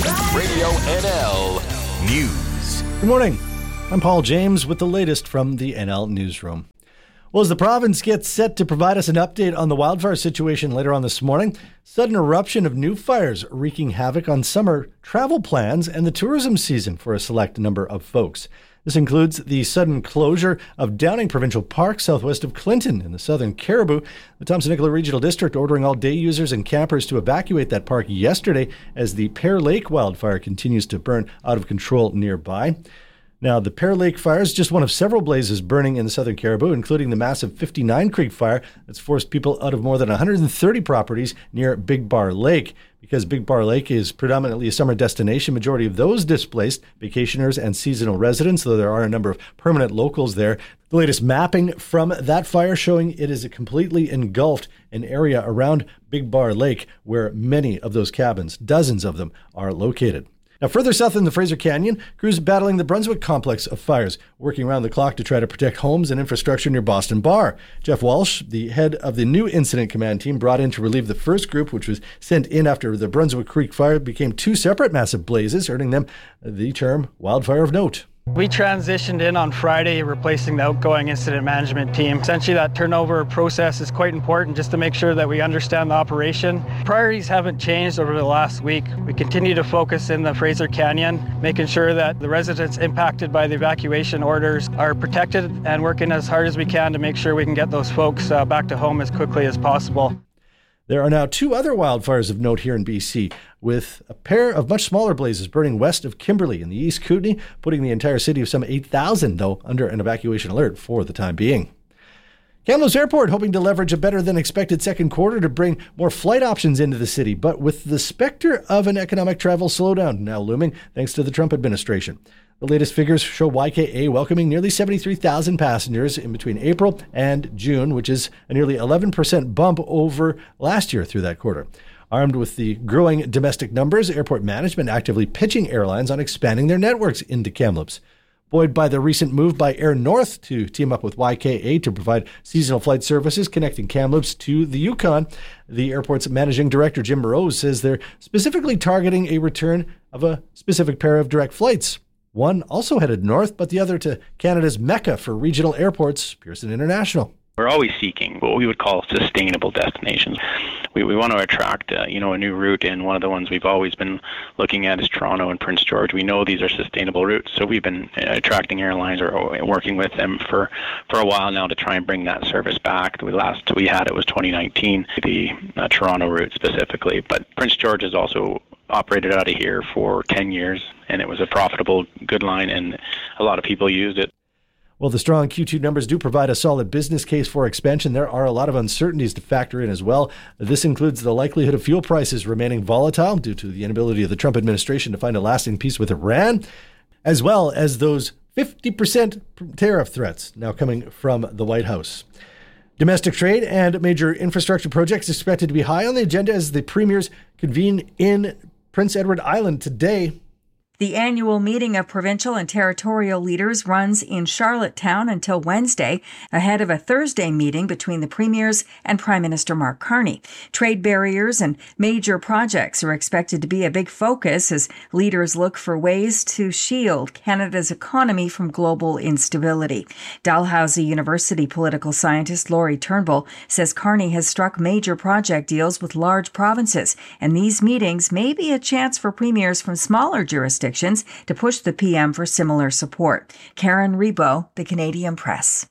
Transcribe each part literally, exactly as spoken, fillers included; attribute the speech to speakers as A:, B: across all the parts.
A: Radio N L News.
B: Good morning. I'm Paul James with the latest from the N L Newsroom. Well, as the province gets set to provide us an update on the wildfire situation later on this morning, sudden eruption of new fires wreaking havoc on summer travel plans and the tourism season for a select number of folks. This includes the sudden closure of Downing Provincial Park southwest of Clinton in the southern Caribou. The Thompson-Nicola Regional District ordering all day users and campers to evacuate that park yesterday as the Pear Lake wildfire continues to burn out of control nearby. Now, the Pear Lake fire is just one of several blazes burning in the southern Caribou, including the massive fifty-nine Creek fire that's forced people out of more than one hundred thirty properties near Big Bar Lake. Because Big Bar Lake is predominantly a summer destination, majority of those displaced vacationers and seasonal residents, though there are a number of permanent locals there. The latest mapping from that fire showing it is completely engulfed an area around Big Bar Lake where many of those cabins, dozens of them, are located. Now, further south in the Fraser Canyon, crews battling the Brunswick complex of fires, working around the clock to try to protect homes and infrastructure near Boston Bar. Jeff Walsh, the head of the new incident command team, brought in to relieve the first group, which was sent in after the Brunswick Creek fire became two separate massive blazes, earning them the term wildfire of note.
C: We transitioned in on Friday, replacing the outgoing incident management team. Essentially, that turnover process is quite important just to make sure that we understand the operation. Priorities haven't changed over the last week. We continue to focus in the Fraser Canyon, making sure that the residents impacted by the evacuation orders are protected and working as hard as we can to make sure we can get those folks uh, back to home as quickly as possible.
B: There are now two other wildfires of note here in B C, with a pair of much smaller blazes burning west of Kimberley in the East Kootenay, putting the entire city of some eight thousand, though, under an evacuation alert for the time being. Kamloops Airport hoping to leverage a better-than-expected second quarter to bring more flight options into the city, but with the specter of an economic travel slowdown now looming thanks to the Trump administration. The latest figures show Y K A welcoming nearly seventy-three thousand passengers in between April and June, which is a nearly eleven percent bump over last year through that quarter. Armed with the growing domestic numbers, airport management actively pitching airlines on expanding their networks into Kamloops. Buoyed by the recent move by Air North to team up with Y K A to provide seasonal flight services connecting Kamloops to the Yukon, the airport's managing director, Jim Moreau, says they're specifically targeting a return of a specific pair of direct flights. One also headed north, but the other to Canada's mecca for regional airports, Pearson International.
D: We're always seeking what we would call sustainable destinations. We we want to attract, uh, you know, a new route, and one of the ones we've always been looking at is Toronto and Prince George. We know these are sustainable routes, so we've been attracting airlines or working with them for, for a while now to try and bring that service back. The last we had it was twenty nineteen, the uh, Toronto route specifically, but Prince George is also operated out of here for ten years, and it was a profitable, good line, and a lot of people used it.
B: Well, the strong Q two numbers do provide a solid business case for expansion. There are a lot of uncertainties to factor in as well. This includes the likelihood of fuel prices remaining volatile due to the inability of the Trump administration to find a lasting peace with Iran, as well as those fifty percent tariff threats now coming from the White House. Domestic trade and major infrastructure projects expected to be high on the agenda as the premiers convene in Prince Edward Island today.
E: The annual meeting of provincial and territorial leaders runs in Charlottetown until Wednesday, ahead of a Thursday meeting between the premiers and Prime Minister Mark Carney. Trade barriers and major projects are expected to be a big focus as leaders look for ways to shield Canada's economy from global instability. Dalhousie University political scientist Laurie Turnbull says Carney has struck major project deals with large provinces, and these meetings may be a chance for premiers from smaller jurisdictions to push the P M for similar support. Karen Rebo, The Canadian Press.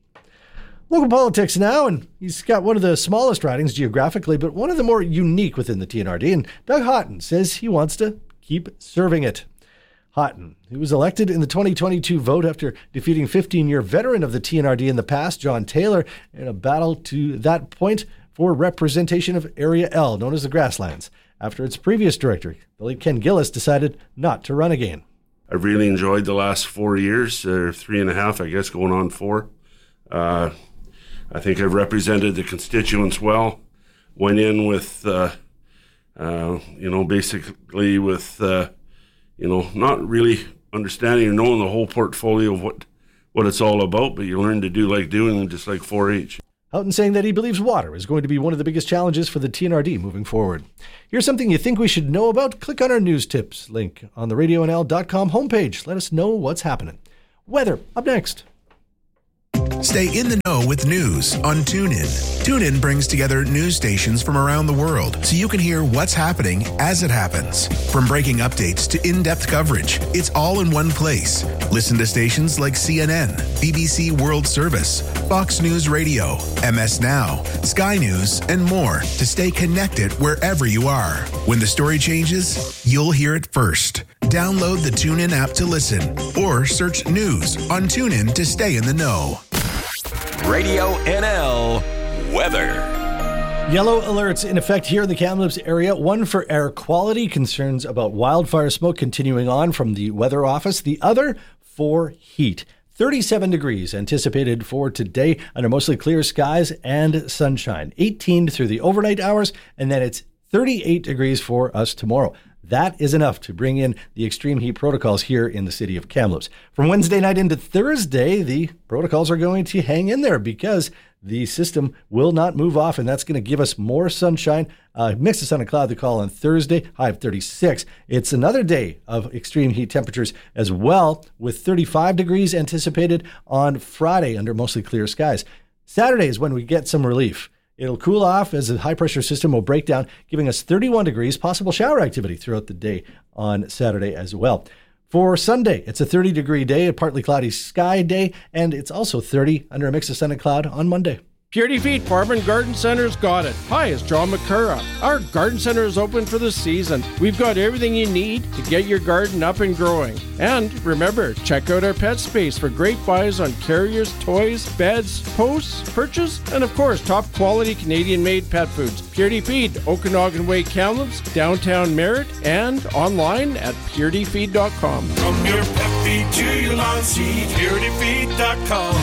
B: Local politics now, and he's got one of the smallest ridings geographically, but one of the more unique within the T N R D, and Doug Haughton says he wants to keep serving it. Haughton, who was elected in the twenty twenty-two vote after defeating fifteen-year veteran of the T N R D in the past, John Taylor, in a battle to that point for representation of Area L, known as the Grasslands, after its previous director, the late Ken Gillis, decided not to run again.
F: I've really enjoyed the last four years, or three and a half, I guess, going on four. Uh, I think I've represented the constituents well. Went in with, uh, uh, you know, basically with, uh, you know, not really understanding or knowing the whole portfolio of what, what it's all about, but you learn to do like doing, just like four H.
B: Houghton saying that he believes water is going to be one of the biggest challenges for the T N R D moving forward. Here's something you think we should know about. Click on our news tips link on the radio n l dot com homepage. Let us know what's happening. Weather, up next.
G: Stay in the know with news on TuneIn. TuneIn brings together news stations from around the world so you can hear what's happening as it happens. From breaking updates to in-depth coverage, it's all in one place. Listen to stations like C N N, B B C World Service, Fox News Radio, M S Now, Sky News, and more to stay connected wherever you are. When the story changes, you'll hear it first. Download the TuneIn app to listen or search news on TuneIn to stay in the know.
A: Radio N L weather.
B: Yellow alerts in effect here in the Kamloops area. One for air quality, concerns about wildfire smoke continuing on from the weather office. The other for heat. thirty-seven degrees anticipated for today under mostly clear skies and sunshine. eighteen through the overnight hours, and then it's thirty-eight degrees for us tomorrow. That is enough to bring in the extreme heat protocols here in the city of Kamloops. From Wednesday night into Thursday, the protocols are going to hang in there because the system will not move off, and that's going to give us more sunshine. Uh, mix of sun and cloud to call on Thursday, high of thirty-six. It's another day of extreme heat temperatures as well, with thirty-five degrees anticipated on Friday under mostly clear skies. Saturday is when we get some relief. It'll cool off as the high-pressure system will break down, giving us thirty-one degrees, possible shower activity throughout the day on Saturday as well. For Sunday, it's a thirty-degree day, a partly cloudy sky day, and it's also thirty under a mix of sun and cloud on Monday.
H: Purity Feet Farm and Garden Center's got it. Hi, it's John McCurra. Our garden center is open for the season. We've got everything you need to get your garden up and growing. And remember, check out our pet space for great buys on carriers, toys, beds, posts, perches, and of course, top quality Canadian-made pet foods. Purity Feed, Okanagan Way, Kamloops, downtown Merritt, and online at purity feed dot com.
I: From your pet feed to your lawn seed, purity feed dot com.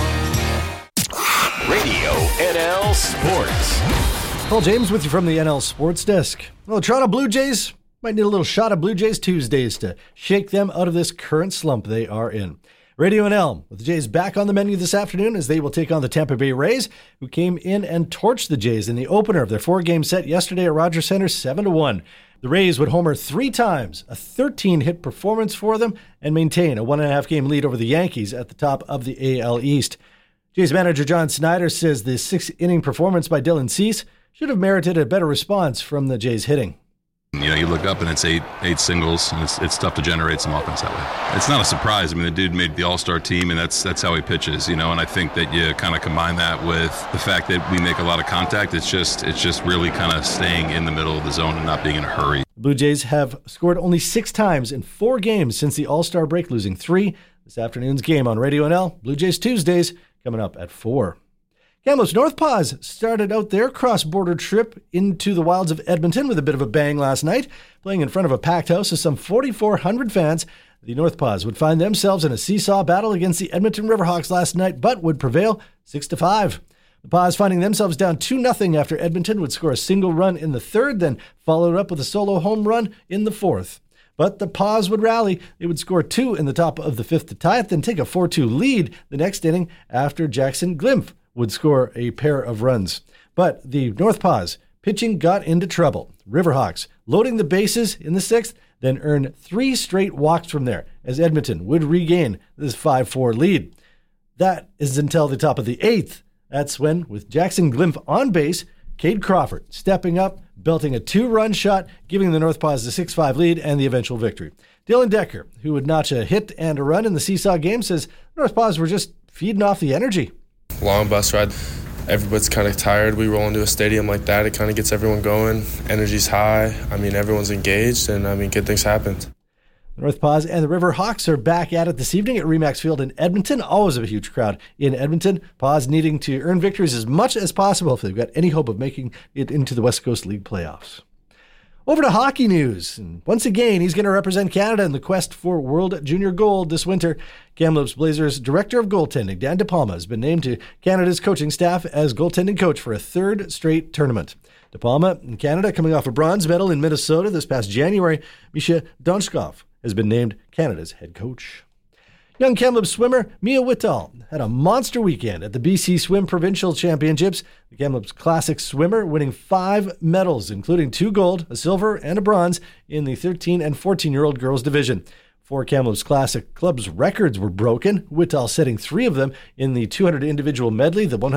A: Radio N L Sports.
B: Paul James with you from the N L Sports Desk. Well, the Toronto Blue Jays might need a little shot of Blue Jays Tuesdays to shake them out of this current slump they are in. Radio N L with the Jays back on the menu this afternoon as they will take on the Tampa Bay Rays, who came in and torched the Jays in the opener of their four-game set yesterday at Rogers Centre, seven to one. The Rays would homer three times, a thirteen-hit performance for them, and maintain a one-and-a-half game lead over the Yankees at the top of the A L East. Jays manager John Snyder says the sixth-inning performance by Dylan Cease should have merited a better response from the Jays hitting.
J: You know, you look up and it's eight eight singles, and it's it's tough to generate some offense that way. It's not a surprise. I mean, the dude made the All-Star team, and that's that's how he pitches, you know. And I think that you kind of combine that with the fact that we make a lot of contact. It's just it's just really kind of staying in the middle of the zone and not being in a hurry.
B: The Blue Jays have scored only six times in four games since the All-Star break, losing three. This afternoon's game on Radio N L, Blue Jays Tuesdays, coming up at four. Kamloops North Paws started out their cross-border trip into the wilds of Edmonton with a bit of a bang last night. Playing in front of a packed house of some forty-four hundred fans, the North Paws would find themselves in a seesaw battle against the Edmonton Riverhawks last night, but would prevail six to five. The Paws finding themselves down two nothing after Edmonton would score a single run in the third, then followed up with a solo home run in the fourth. But the Paws would rally. They would score two in the top of the fifth to tie it, then take a four two lead the next inning after Jackson Glimpf would score a pair of runs. But the North Paws pitching got into trouble. Riverhawks loading the bases in the sixth, then earned three straight walks from there as Edmonton would regain this five four lead. That is until the top of the eighth. That's when, with Jackson Glimpf on base, Cade Crawford stepping up, belting a two-run shot, giving the North Paws the six five lead and the eventual victory. Dylan Decker, who would notch a hit and a run in the seesaw game, says North Paws were just feeding off the energy.
K: Long bus ride. Everybody's kind of tired. We roll into a stadium like that. It kind of gets everyone going. Energy's high. I mean, everyone's engaged, and, I mean, good things happen.
B: The North Paws and the Riverhawks are back at it this evening at Remax Field in Edmonton. Always a huge crowd in Edmonton. Paws needing to earn victories as much as possible if they've got any hope of making it into the West Coast League playoffs. Over to hockey news. And once again, he's going to represent Canada in the quest for World Junior Gold this winter. Kamloops Blazers Director of Goaltending, Dan De Palma, has been named to Canada's coaching staff as goaltending coach for a third straight tournament. De Palma in Canada coming off a bronze medal in Minnesota this past January. Misha Donchkov has been named Canada's head coach. Young Kamloops swimmer Mia Whitall had a monster weekend at the B C Swim Provincial Championships. The Kamloops Classic swimmer winning five medals, including two gold, a silver, and a bronze in the thirteen and fourteen-year-old girls division. Four Kamloops Classic Club's records were broken, Whitall setting three of them in the two hundred individual medley, the one hundred